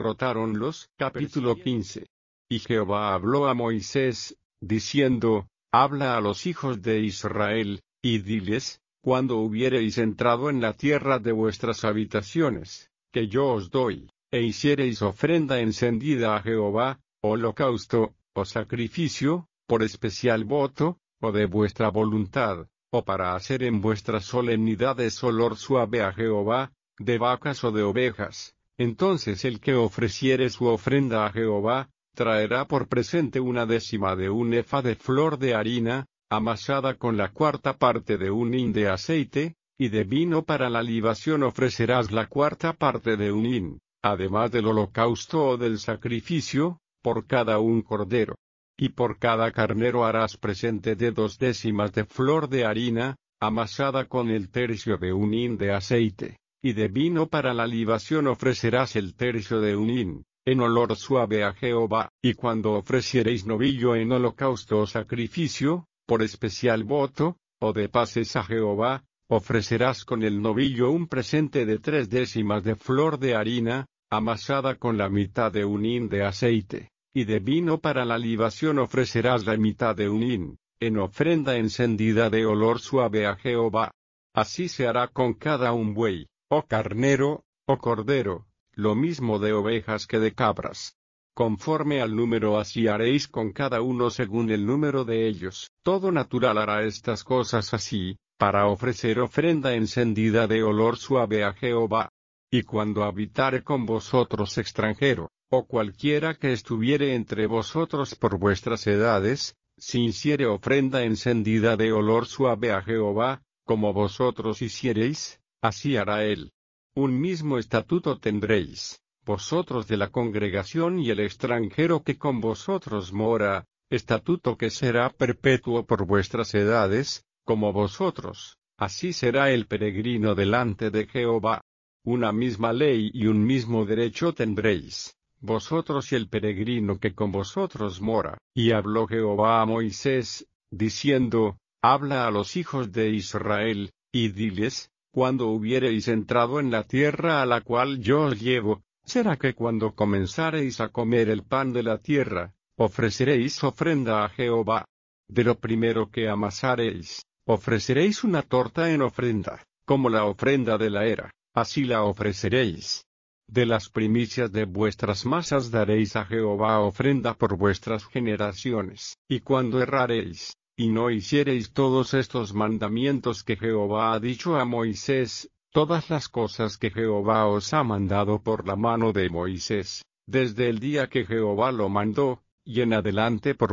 derrotáronlos. Capítulo 15. Y Jehová habló a Moisés, diciendo, habla a los hijos de Israel, y diles, cuando hubiereis entrado en la tierra de vuestras habitaciones, que yo os doy, e hiciereis ofrenda encendida a Jehová, holocausto, o sacrificio, por especial voto, o de vuestra voluntad, o para hacer en vuestras solemnidades olor suave a Jehová, de vacas o de ovejas, entonces el que ofreciere su ofrenda a Jehová, traerá por presente 1/10 de un efa de flor de harina, amasada con la 4ª parte de un hin de aceite, y de vino para la libación ofrecerás la 4ª parte de un hin, además del holocausto o del sacrificio, por cada un cordero. Y por cada carnero harás presente de 2/10 de flor de harina, amasada con el tercio de un hin de aceite, y de vino para la libación ofrecerás el tercio de un hin, en olor suave a Jehová. Y cuando ofreciereis novillo en holocausto o sacrificio, por especial voto, o de paces a Jehová, ofrecerás con el novillo un presente de 3/10 de flor de harina, amasada con la mitad de un hin de aceite, y de vino para la libación ofrecerás la mitad de un hin, en ofrenda encendida de olor suave a Jehová. Así se hará con cada un buey, o carnero, o cordero, lo mismo de ovejas que de cabras. Conforme al número así haréis con cada uno según el número de ellos. Todo natural hará estas cosas así, para ofrecer ofrenda encendida de olor suave a Jehová. Y cuando habitare con vosotros extranjero, o cualquiera que estuviere entre vosotros por vuestras edades, si hiciere ofrenda encendida de olor suave a Jehová, como vosotros hiciereis, así hará él. Un mismo estatuto tendréis, vosotros de la congregación y el extranjero que con vosotros mora, estatuto que será perpetuo por vuestras edades, como vosotros, así será el peregrino delante de Jehová. Una misma ley y un mismo derecho tendréis, vosotros y el peregrino que con vosotros mora. Y habló Jehová a Moisés, diciendo, habla a los hijos de Israel, y diles, cuando hubiereis entrado en la tierra a la cual yo os llevo, será que cuando comenzareis a comer el pan de la tierra, ofreceréis ofrenda a Jehová. De lo primero que amasareis, ofreceréis una torta en ofrenda, como la ofrenda de la era, así la ofreceréis. De las primicias de vuestras masas daréis a Jehová ofrenda por vuestras generaciones. Y cuando errareis, y no hiciereis todos estos mandamientos que Jehová ha dicho a Moisés, todas las cosas que Jehová os ha mandado por la mano de Moisés, desde el día que Jehová lo mandó, y en adelante por